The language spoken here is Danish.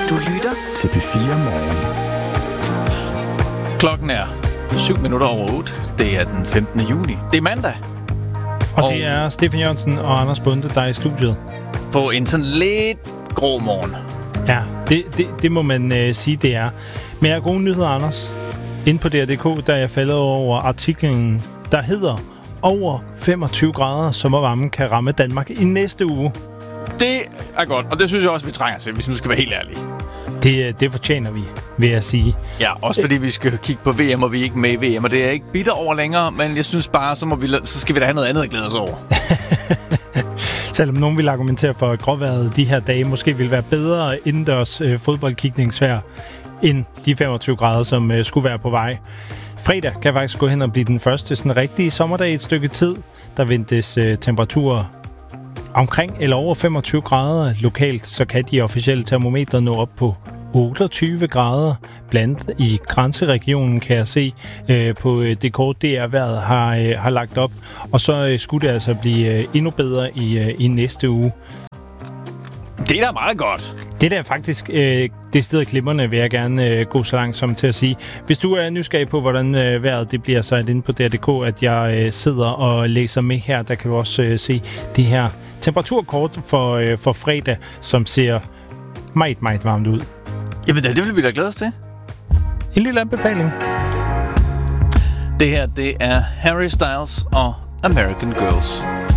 Du lytter til P4 Morgen. Klokken er 7:07. Det er den 15. juni. Det er mandag. Og det er Stefan Jørgensen og Anders Bonde, der er i studiet. På en sådan lidt grå morgen. Ja, det må man sige, det er. Men jeg har gode nyheder, Anders. Inde på DR.dk, der er jeg faldet over artiklen, der hedder over 25 grader sommervarmen kan ramme Danmark i næste uge. Det er godt, og det synes jeg også, vi trænger til, hvis nu skal være helt ærlige. Det fortjener vi, vil jeg sige. Ja, også fordi vi skal kigge på VM, og vi er ikke med i VM, og det er ikke bitter over længere, men jeg synes bare, så skal vi da have noget andet at glæde os over. Selvom nogen vil argumentere for, at gråvejret de her dage måske vil være bedre indendørs fodboldkigningsvejr end de 25 grader, som skulle være på vej. Fredag kan faktisk gå hen og blive den første sådan rigtige sommerdag i et stykke tid. Der ventes temperaturer omkring eller over 25 grader. Lokalt så kan de officielle termometre nå op på 28 grader. Blandt i grænseregionen kan jeg se på det kort DR-vejret har lagt op. Og så skulle det altså blive endnu bedre i næste uge. Det er da meget godt. Det der faktisk det sted glimrende, vil jeg gerne gå så langt som til at sige. Hvis du er nysgerrig på, hvordan vejret det bliver, så er det inde på DR.dk, at jeg sidder og læser med her. Der kan du også se det her temperaturkort for fredag, som ser meget, meget varmt ud. Jamen det vil vi da glæde os til. En lille anbefaling. Det her, det er Harry Styles og American Girls.